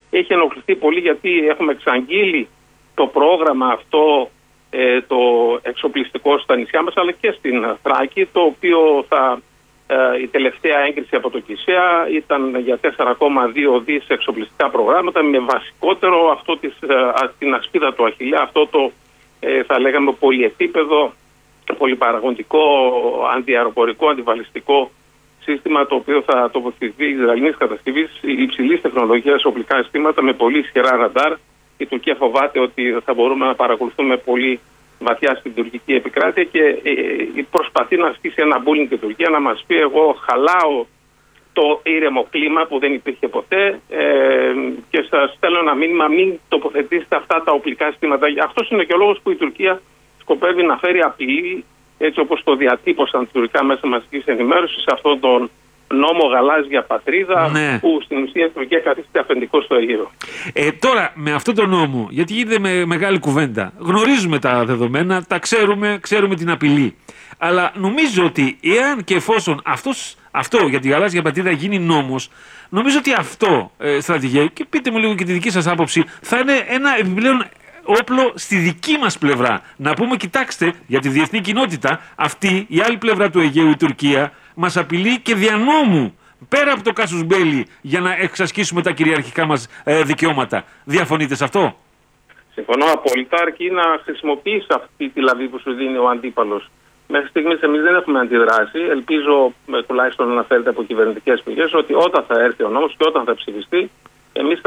έχει ενοχληθεί πολύ, γιατί έχουμε εξαγγείλει το πρόγραμμα αυτό, το εξοπλιστικό στα νησιά μας, αλλά και στην Θράκη, το οποίο η τελευταία έγκριση από το ΚΙΣΕΑ ήταν για 4,2 δις εξοπλιστικά προγράμματα, με βασικότερο αυτό την ασπίδα του Αχιλλέα, αυτό το θα λέγαμε πολυεπίπεδο, πολυπαραγωγικό, αντιαεροπορικό, αντιβαλιστικό σύστημα, το οποίο θα τοποθετηθεί Ισραηλινής κατασκευής υψηλής τεχνολογίας οπλικά συστήματα με πολύ ισχυρά ραντάρ. Η Τουρκία φοβάται ότι θα μπορούμε να παρακολουθούμε πολύ βαθιά στην τουρκική επικράτεια και προσπαθεί να ασκήσει ένα bullying την Τουρκία, να μας πει: εγώ χαλάω το ήρεμο κλίμα που δεν υπήρχε ποτέ και σας στέλνω ένα μήνυμα, μην τοποθετήσετε αυτά τα οπλικά συστήματα. Αυτός είναι και ο λόγος που η Τουρκία σκοπεύει να φέρει απειλή, έτσι όπως το διατύπωσαν τα τουρκικά μέσα μαζικής ενημέρωσης, σε αυτόν τον νόμο Γαλάζια Πατρίδα, ναι, που στην ουσία η Τουρκία καθίσταται αφεντικό στο Αιγαίο. Τώρα με αυτόν τον νόμο, γιατί γίνεται με μεγάλη κουβέντα, γνωρίζουμε τα δεδομένα, τα ξέρουμε την απειλή. Αλλά νομίζω ότι εάν και εφόσον αυτό για τη Γαλάζια Πατρίδα γίνει νόμος, νομίζω ότι αυτό, στρατηγέ, και πείτε μου λίγο και τη δική σας άποψη, θα είναι ένα επιπλέον όπλο στη δική μας πλευρά. Να πούμε: κοιτάξτε, για τη διεθνή κοινότητα, αυτή η άλλη πλευρά του Αιγαίου, η Τουρκία, μας απειλεί και δια νόμου, πέρα από το κάσους μπέλι, για να εξασκήσουμε τα κυριαρχικά μας δικαιώματα. Διαφωνείτε σε αυτό? Συμφωνώ απόλυτα, αρκεί να χρησιμοποιήσει αυτή τη λαβή που σου δίνει ο αντίπαλος. Μέχρι στιγμής εμείς δεν έχουμε αντιδράσει. Ελπίζω τουλάχιστον να αναφέρεται από κυβερνητικές πηγές ότι όταν θα έρθει ο νόμος και όταν θα ψηφιστεί, εμείς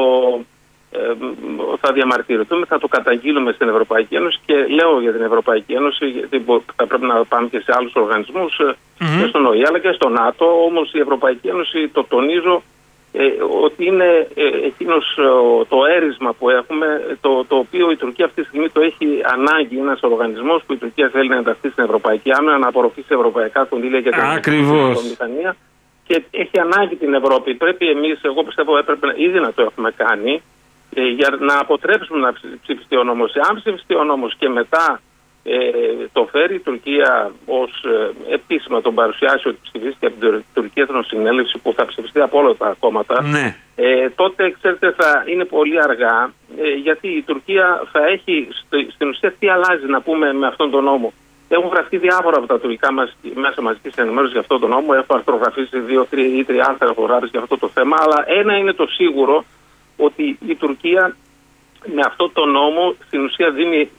θα διαμαρτυρηθούμε, θα το καταγγείλουμε στην Ευρωπαϊκή Ένωση. Και λέω για την Ευρωπαϊκή Ένωση, γιατί θα πρέπει να πάμε και σε άλλους οργανισμούς, και στον ΟΗΕ αλλά και στο ΝΑΤΟ. Όμως η Ευρωπαϊκή Ένωση, το τονίζω, ότι είναι εκείνος το έρισμα που έχουμε, το οποίο η Τουρκία αυτή τη στιγμή το έχει ανάγκη. Είναι ένας οργανισμός που η Τουρκία θέλει να ενταχθεί στην Ευρωπαϊκή Ένωση, να απορροφήσει ευρωπαϊκά κονδύλια για την βιομηχανία. Και έχει ανάγκη την Ευρώπη. Πρέπει εμείς, εγώ πιστεύω, έπρεπε ήδη να το έχουμε κάνει, για να αποτρέψουμε να ψηφιστεί ο νόμος. Αν ψηφιστεί ο νόμος και μετά το φέρει η Τουρκία ως επίσημα, τον παρουσιάσει ότι ψηφίστηκε από την Τουρκική Εθνοσυνέλευση, που θα ψηφιστεί από όλα τα κόμματα, ναι, τότε, ξέρετε, θα είναι πολύ αργά, γιατί η Τουρκία θα έχει, στην ουσία, τι αλλάζει, να πούμε, με αυτόν τον νόμο. Έχουν γραφτεί διάφορα από τα τουρκικά μέσα μαζικής ενημέρωσης για αυτόν τον νόμο. Έχω αρθρογραφήσει 2 ή 3 άρθρα για αυτό το θέμα. Αλλά ένα είναι το σίγουρο, ότι η Τουρκία με αυτό το νόμο στην ουσία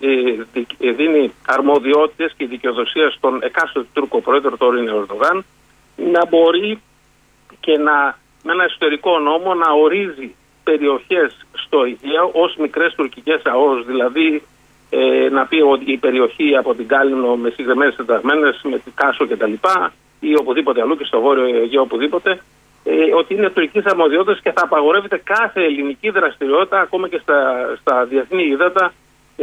δίνει αρμοδιότητες και δικαιοδοσία στον εκάστοτε Τούρκο πρόεδρο, τον Ερντογάν, να μπορεί και με ένα εσωτερικό νόμο να ορίζει περιοχές στο Αιγαίο ως μικρές τουρκικές ΑΟΣ. Δηλαδή να πει ότι η περιοχή από την Κάλυμνο με συγκεκριμένες ενταγμένες, με την Κάσο κτλ. Ή οπουδήποτε αλλού και στο Βόρειο Αιγαίο οπουδήποτε, ότι είναι τουρκικής αρμοδιότητας και θα απαγορεύεται κάθε ελληνική δραστηριότητα, ακόμα και στα διεθνή ύδατα,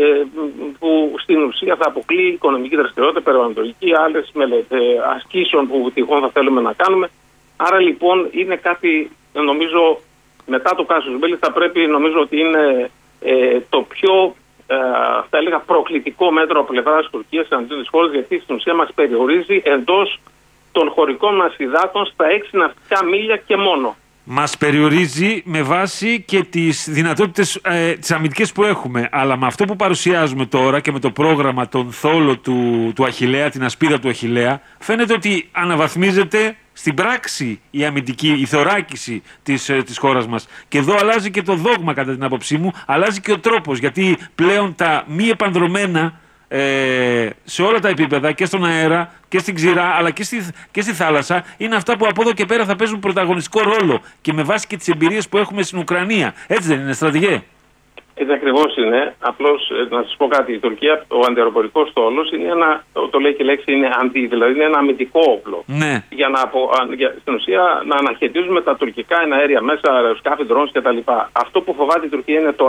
που στην ουσία θα αποκλεί οικονομική δραστηριότητα, περιβαλλοντολογική, άλλες ασκήσεων που τυχόν θα θέλουμε να κάνουμε. Άρα λοιπόν είναι κάτι, νομίζω, μετά το κάσους μπέλι θα πρέπει, νομίζω ότι είναι το πιο θα έλεγα προκλητικό μέτρο από πλευράς της Τουρκίας εναντίον της χώρας, γιατί στην ουσία μας περιορίζει εντός των χωρικών μας υδάτων στα 6 ναυτικά μίλια και μόνο. Μας περιορίζει με βάση και τις δυνατότητες τις αμυντικές που έχουμε. Αλλά με αυτό που παρουσιάζουμε τώρα και με το πρόγραμμα, τον θόλο του Αχιλλέα, την ασπίδα του Αχιλλέα, φαίνεται ότι αναβαθμίζεται στην πράξη η αμυντική, η θωράκιση της χώρας μας. Και εδώ αλλάζει και το δόγμα, κατά την άποψή μου, αλλάζει και ο τρόπος. Γιατί πλέον τα μη επανδρομένα σε όλα τα επίπεδα, και στον αέρα και στην ξηρά αλλά και στη θάλασσα, είναι αυτά που από εδώ και πέρα θα παίζουν πρωταγωνιστικό ρόλο, και με βάση και τις εμπειρίες που έχουμε στην Ουκρανία. Έτσι δεν είναι, στρατηγέ? Έτσι ακριβώς είναι. Απλώς να σας πω κάτι. Η Τουρκία, ο αντιαεροπορικός στόλος, είναι το λέει και η λέξη, είναι δηλαδή είναι ένα αμυντικό όπλο. Ναι. Στην ουσία να αναχαιτίζουμε τα τουρκικά εναέρια μέσα, αεροσκάφη, drones κτλ. Αυτό που φοβάται η Τουρκία είναι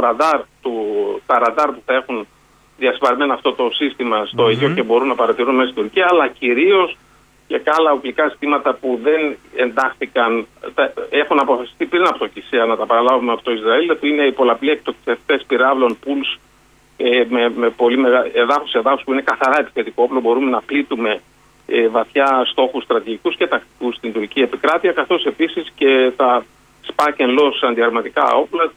τα ραντάρ που θα έχουν διασπαρμένα αυτό το σύστημα στο Αιγαίο και μπορούν να παρατηρούν μέσα στην Τουρκία, αλλά κυρίως και άλλα οπλικά συστήματα που δεν εντάχθηκαν, έχουν αποφασιστεί πριν από το ΚΙΣΕΑ, να τα παραλάβουμε από το Ισραήλ, που είναι οι πολλαπλοί εκτοξευτές πυράβλων Pulse, με πολύ εδάφους που είναι καθαρά επιθετικό όπλο. Μπορούμε να πλήττουμε βαθιά στόχους στρατηγικούς και τακτικούς στην τουρκική επικράτεια, καθώς επίσης και τα Spark and Loss αντιαρματικά όπλα,